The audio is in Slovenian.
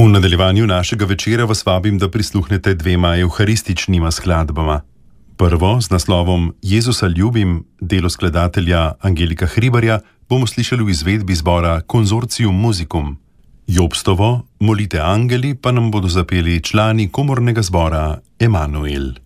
V nadaljevanju našega večera vas vabim, da prisluhnete dvema evharističnima skladbama. Prvo, z naslovom Jezusa ljubim, delo skladatelja Angelika Hribarja, bomo slišali v izvedbi zbora Consortium Musicum. Jobstovo, Molite angeli, pa nam bodo zapeli člani komornega zbora Emanuel.